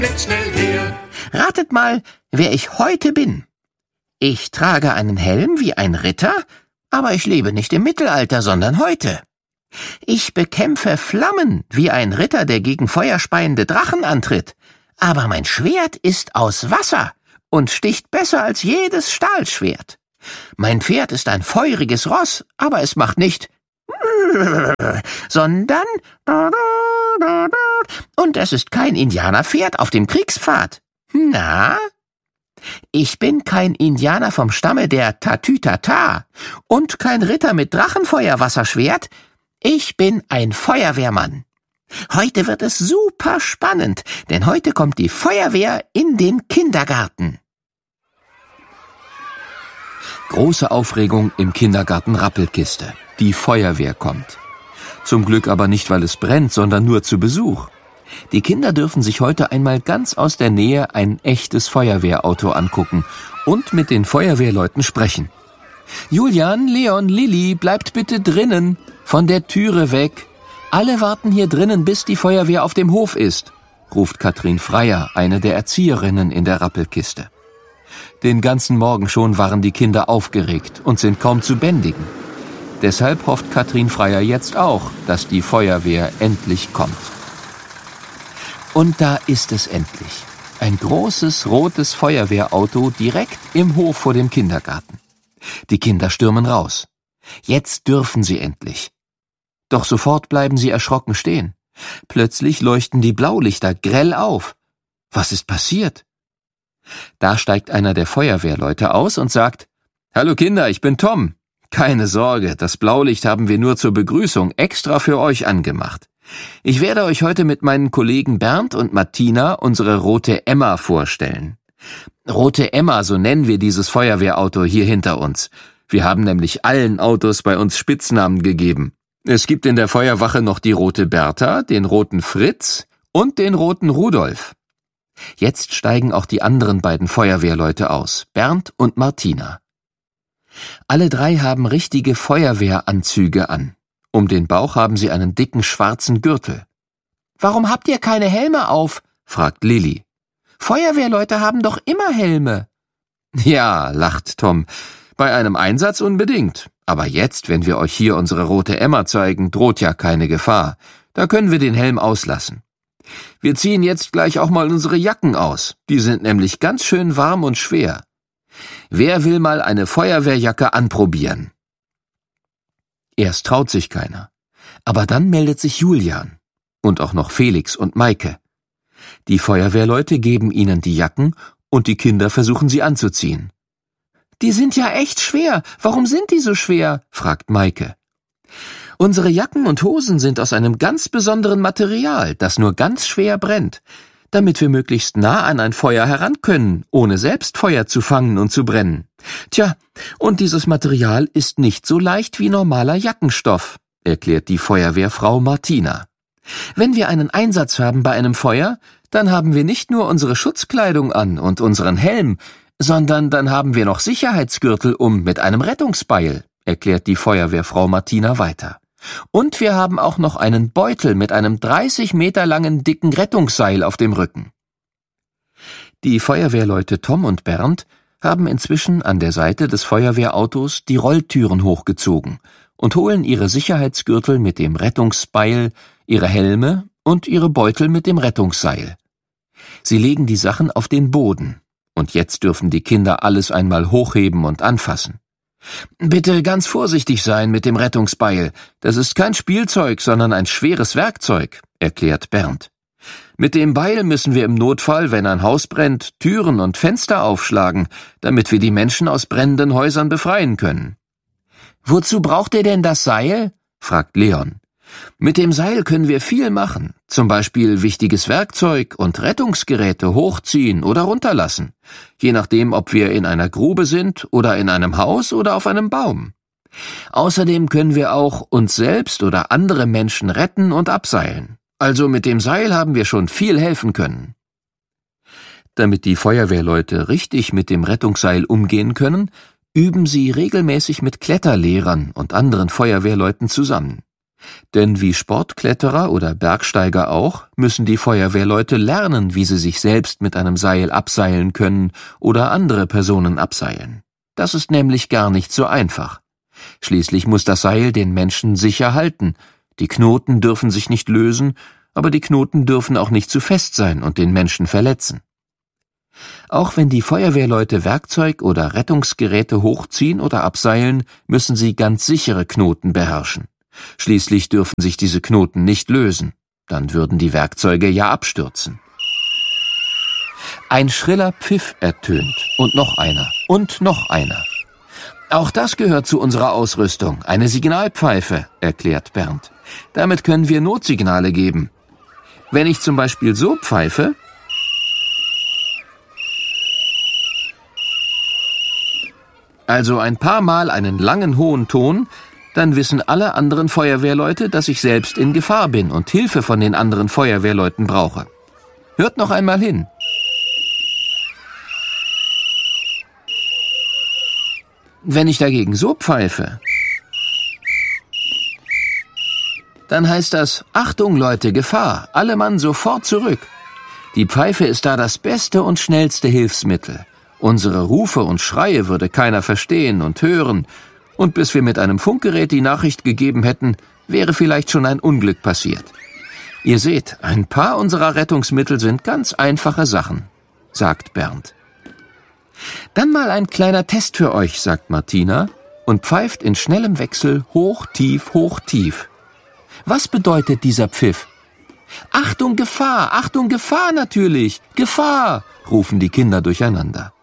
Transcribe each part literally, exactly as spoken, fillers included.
blitzschnell her. Ratet mal, wer ich heute bin. Ich trage einen Helm wie ein Ritter, aber ich lebe nicht im Mittelalter, sondern heute. Ich bekämpfe Flammen wie ein Ritter, der gegen feuerspeiende Drachen antritt. Aber mein Schwert ist aus Wasser und sticht besser als jedes Stahlschwert. Mein Pferd ist ein feuriges Ross, aber es macht nicht sondern und es ist kein Indianerpferd auf dem Kriegspfad. Na? Ich bin kein Indianer vom Stamme der Tatütata und kein Ritter mit Drachenfeuerwasserschwert. Ich bin ein Feuerwehrmann. Heute wird es super spannend, denn heute kommt die Feuerwehr in den Kindergarten. Große Aufregung im Kindergarten Rappelkiste. Die Feuerwehr kommt. Zum Glück aber nicht, weil es brennt, sondern nur zu Besuch. Die Kinder dürfen sich heute einmal ganz aus der Nähe ein echtes Feuerwehrauto angucken und mit den Feuerwehrleuten sprechen. Julian, Leon, Lilli, bleibt bitte drinnen, von der Türe weg. Alle warten hier drinnen, bis die Feuerwehr auf dem Hof ist, ruft Katrin Freier, eine der Erzieherinnen in der Rappelkiste. Den ganzen Morgen schon waren die Kinder aufgeregt und sind kaum zu bändigen. Deshalb hofft Katrin Freier jetzt auch, dass die Feuerwehr endlich kommt. Und da ist es endlich. Ein großes, rotes Feuerwehrauto direkt im Hof vor dem Kindergarten. Die Kinder stürmen raus. Jetzt dürfen sie endlich. Doch sofort bleiben sie erschrocken stehen. Plötzlich leuchten die Blaulichter grell auf. Was ist passiert? Da steigt einer der Feuerwehrleute aus und sagt: »Hallo Kinder, ich bin Tom. Keine Sorge, das Blaulicht haben wir nur zur Begrüßung extra für euch angemacht. Ich werde euch heute mit meinen Kollegen Bernd und Martina unsere Rote Emma vorstellen. Rote Emma, so nennen wir dieses Feuerwehrauto hier hinter uns. Wir haben nämlich allen Autos bei uns Spitznamen gegeben. Es gibt in der Feuerwache noch die Rote Bertha, den Roten Fritz und den Roten Rudolf.« Jetzt steigen auch die anderen beiden Feuerwehrleute aus, Bernd und Martina. Alle drei haben richtige Feuerwehranzüge an. Um den Bauch haben sie einen dicken schwarzen Gürtel. »Warum habt ihr keine Helme auf?« fragt Lilli. »Feuerwehrleute haben doch immer Helme.« »Ja«, lacht Tom, »bei einem Einsatz unbedingt. Aber jetzt, wenn wir euch hier unsere Rote Emma zeigen, droht ja keine Gefahr. Da können wir den Helm auslassen. Wir ziehen jetzt gleich auch mal unsere Jacken aus. Die sind nämlich ganz schön warm und schwer. Wer will mal eine Feuerwehrjacke anprobieren?« Erst traut sich keiner. Aber dann meldet sich Julian. Und auch noch Felix und Maike. Die Feuerwehrleute geben ihnen die Jacken und die Kinder versuchen sie anzuziehen. »Die sind ja echt schwer. Warum sind die so schwer?« fragt Maike. »Unsere Jacken und Hosen sind aus einem ganz besonderen Material, das nur ganz schwer brennt, damit wir möglichst nah an ein Feuer heran können, ohne selbst Feuer zu fangen und zu brennen. Tja, und dieses Material ist nicht so leicht wie normaler Jackenstoff«, erklärt die Feuerwehrfrau Martina. »Wenn wir einen Einsatz haben bei einem Feuer, dann haben wir nicht nur unsere Schutzkleidung an und unseren Helm, sondern dann haben wir noch Sicherheitsgürtel um mit einem Rettungsbeil«, erklärt die Feuerwehrfrau Martina weiter. »Und wir haben auch noch einen Beutel mit einem dreißig Meter langen dicken Rettungsseil auf dem Rücken.« Die Feuerwehrleute Tom und Bernd haben inzwischen an der Seite des Feuerwehrautos die Rolltüren hochgezogen und holen ihre Sicherheitsgürtel mit dem Rettungsbeil, ihre Helme und ihre Beutel mit dem Rettungsseil. Sie legen die Sachen auf den Boden. Und jetzt dürfen die Kinder alles einmal hochheben und anfassen. »Bitte ganz vorsichtig sein mit dem Rettungsbeil. Das ist kein Spielzeug, sondern ein schweres Werkzeug«, erklärt Bernd. »Mit dem Beil müssen wir im Notfall, wenn ein Haus brennt, Türen und Fenster aufschlagen, damit wir die Menschen aus brennenden Häusern befreien können.« »Wozu braucht ihr denn das Seil?« fragt Leon. »Mit dem Seil können wir viel machen, zum Beispiel wichtiges Werkzeug und Rettungsgeräte hochziehen oder runterlassen, je nachdem, ob wir in einer Grube sind oder in einem Haus oder auf einem Baum. Außerdem können wir auch uns selbst oder andere Menschen retten und abseilen. Also mit dem Seil haben wir schon viel helfen können.« Damit die Feuerwehrleute richtig mit dem Rettungsseil umgehen können, üben sie regelmäßig mit Kletterlehrern und anderen Feuerwehrleuten zusammen. Denn wie Sportkletterer oder Bergsteiger auch, müssen die Feuerwehrleute lernen, wie sie sich selbst mit einem Seil abseilen können oder andere Personen abseilen. Das ist nämlich gar nicht so einfach. Schließlich muss das Seil den Menschen sicher halten. Die Knoten dürfen sich nicht lösen, aber die Knoten dürfen auch nicht zu fest sein und den Menschen verletzen. Auch wenn die Feuerwehrleute Werkzeug oder Rettungsgeräte hochziehen oder abseilen, müssen sie ganz sichere Knoten beherrschen. Schließlich dürfen sich diese Knoten nicht lösen, dann würden die Werkzeuge ja abstürzen. Ein schriller Pfiff ertönt und noch einer und noch einer. Auch das gehört zu unserer Ausrüstung, eine Signalpfeife, erklärt Bernd. Damit können wir Notsignale geben. Wenn ich zum Beispiel so pfeife, also ein paar Mal einen langen, hohen Ton, dann wissen alle anderen Feuerwehrleute, dass ich selbst in Gefahr bin und Hilfe von den anderen Feuerwehrleuten brauche. Hört noch einmal hin. Wenn ich dagegen so pfeife, dann heißt das, Achtung Leute, Gefahr, alle Mann sofort zurück. Die Pfeife ist da das beste und schnellste Hilfsmittel. Unsere Rufe und Schreie würde keiner verstehen und hören, und bis wir mit einem Funkgerät die Nachricht gegeben hätten, wäre vielleicht schon ein Unglück passiert. Ihr seht, ein paar unserer Rettungsmittel sind ganz einfache Sachen, sagt Bernd. Dann mal ein kleiner Test für euch, sagt Martina und pfeift in schnellem Wechsel hoch, tief, hoch, tief. Was bedeutet dieser Pfiff? Achtung, Gefahr, Achtung, Gefahr natürlich, Gefahr, rufen die Kinder durcheinander.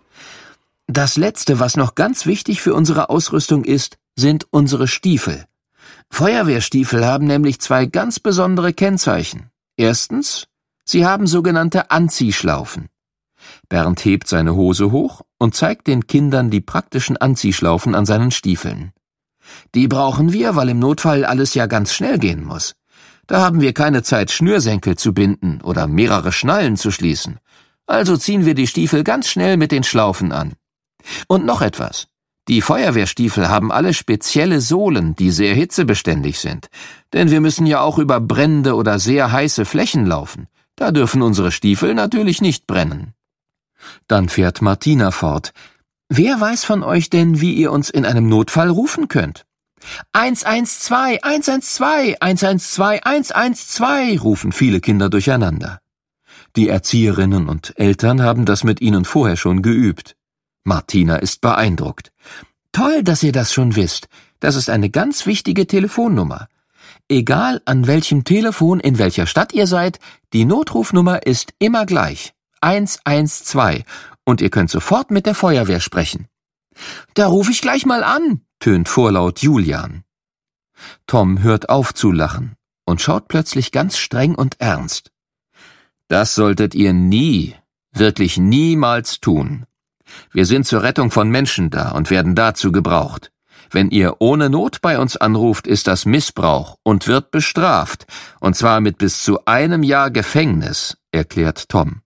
Das Letzte, was noch ganz wichtig für unsere Ausrüstung ist, sind unsere Stiefel. Feuerwehrstiefel haben nämlich zwei ganz besondere Kennzeichen. Erstens, sie haben sogenannte Anziehschlaufen. Bernd hebt seine Hose hoch und zeigt den Kindern die praktischen Anziehschlaufen an seinen Stiefeln. Die brauchen wir, weil im Notfall alles ja ganz schnell gehen muss. Da haben wir keine Zeit, Schnürsenkel zu binden oder mehrere Schnallen zu schließen. Also ziehen wir die Stiefel ganz schnell mit den Schlaufen an. Und noch etwas. Die Feuerwehrstiefel haben alle spezielle Sohlen, die sehr hitzebeständig sind. Denn wir müssen ja auch über brennende oder sehr heiße Flächen laufen. Da dürfen unsere Stiefel natürlich nicht brennen. Dann fährt Martina fort. Wer weiß von euch denn, wie ihr uns in einem Notfall rufen könnt? eins eins zwei, eins eins zwei, eins eins zwei, eins eins zwei, rufen viele Kinder durcheinander. Die Erzieherinnen und Eltern haben das mit ihnen vorher schon geübt. Martina ist beeindruckt. Toll, dass ihr das schon wisst. Das ist eine ganz wichtige Telefonnummer. Egal an welchem Telefon in welcher Stadt ihr seid, die Notrufnummer ist immer gleich. eins eins zwei. Und ihr könnt sofort mit der Feuerwehr sprechen. Da rufe ich gleich mal an, tönt vorlaut Julian. Tom hört auf zu lachen und schaut plötzlich ganz streng und ernst. Das solltet ihr nie, wirklich niemals tun. Wir sind zur Rettung von Menschen da und werden dazu gebraucht. Wenn ihr ohne Not bei uns anruft, ist das Missbrauch und wird bestraft, und zwar mit bis zu einem Jahr Gefängnis, erklärt Tom.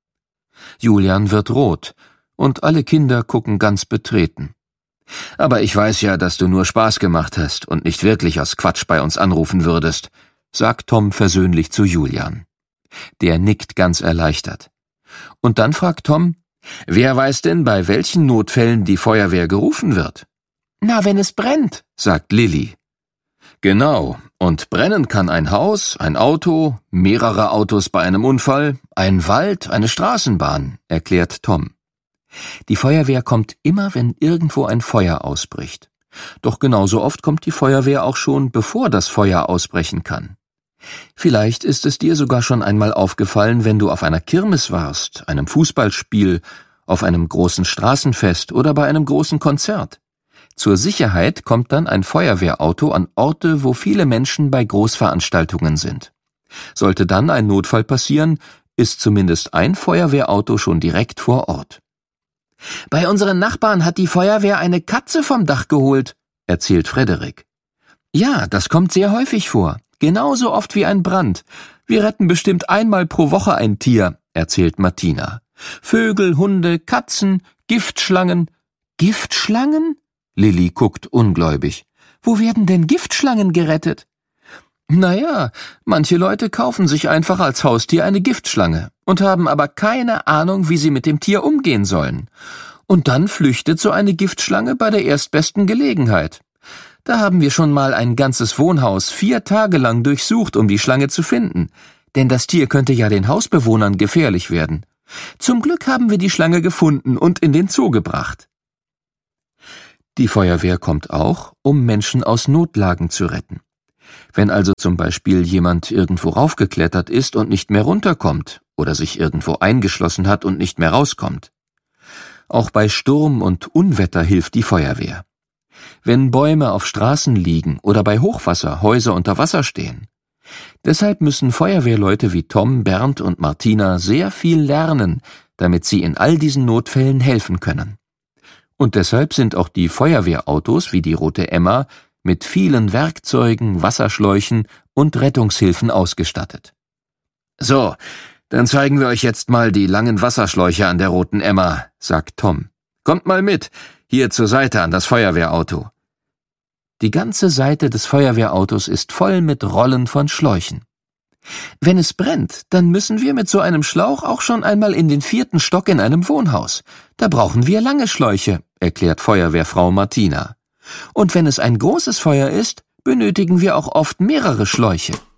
Julian wird rot, und alle Kinder gucken ganz betreten. Aber ich weiß ja, dass du nur Spaß gemacht hast und nicht wirklich aus Quatsch bei uns anrufen würdest, sagt Tom versöhnlich zu Julian. Der nickt ganz erleichtert. Und dann fragt Tom, wer weiß denn, bei welchen Notfällen die Feuerwehr gerufen wird? Na, wenn es brennt, sagt Lilli. Genau, und brennen kann ein Haus, ein Auto, mehrere Autos bei einem Unfall, ein Wald, eine Straßenbahn, erklärt Tom. Die Feuerwehr kommt immer, wenn irgendwo ein Feuer ausbricht. Doch genauso oft kommt die Feuerwehr auch schon, bevor das Feuer ausbrechen kann. Vielleicht ist es dir sogar schon einmal aufgefallen, wenn du auf einer Kirmes warst, einem Fußballspiel, auf einem großen Straßenfest oder bei einem großen Konzert. Zur Sicherheit kommt dann ein Feuerwehrauto an Orte, wo viele Menschen bei Großveranstaltungen sind. Sollte dann ein Notfall passieren, ist zumindest ein Feuerwehrauto schon direkt vor Ort. Bei unseren Nachbarn hat die Feuerwehr eine Katze vom Dach geholt, erzählt Frederik. Ja, das kommt sehr häufig vor, genauso oft wie ein Brand. Wir retten bestimmt einmal pro Woche ein Tier, erzählt Martina. Vögel, Hunde, Katzen, Giftschlangen. Giftschlangen? Lilli guckt ungläubig. Wo werden denn Giftschlangen gerettet? Naja, manche Leute kaufen sich einfach als Haustier eine Giftschlange und haben aber keine Ahnung, wie sie mit dem Tier umgehen sollen. Und dann flüchtet so eine Giftschlange bei der erstbesten Gelegenheit. Da haben wir schon mal ein ganzes Wohnhaus vier Tage lang durchsucht, um die Schlange zu finden. Denn das Tier könnte ja den Hausbewohnern gefährlich werden. Zum Glück haben wir die Schlange gefunden und in den Zoo gebracht. Die Feuerwehr kommt auch, um Menschen aus Notlagen zu retten. Wenn also zum Beispiel jemand irgendwo raufgeklettert ist und nicht mehr runterkommt oder sich irgendwo eingeschlossen hat und nicht mehr rauskommt. Auch bei Sturm und Unwetter hilft die Feuerwehr. Wenn Bäume auf Straßen liegen oder bei Hochwasser Häuser unter Wasser stehen. Deshalb müssen Feuerwehrleute wie Tom, Bernd und Martina sehr viel lernen, damit sie in all diesen Notfällen helfen können. Und deshalb sind auch die Feuerwehrautos wie die Rote Emma mit vielen Werkzeugen, Wasserschläuchen und Rettungshilfen ausgestattet. »So, dann zeigen wir euch jetzt mal die langen Wasserschläuche an der Roten Emma«, sagt Tom. »Kommt mal mit, hier zur Seite an das Feuerwehrauto.« Die ganze Seite des Feuerwehrautos ist voll mit Rollen von Schläuchen. Wenn es brennt, dann müssen wir mit so einem Schlauch auch schon einmal in den vierten Stock in einem Wohnhaus. Da brauchen wir lange Schläuche, erklärt Feuerwehrfrau Martina. Und wenn es ein großes Feuer ist, benötigen wir auch oft mehrere Schläuche.